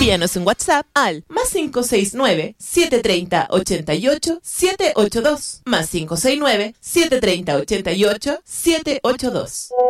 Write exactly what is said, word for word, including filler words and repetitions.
Envíanos un WhatsApp al más cinco seis nueve, siete tres cero, ocho ocho, siete ocho dos, más cinco seis nueve, siete tres cero, ocho ocho, siete ocho dos.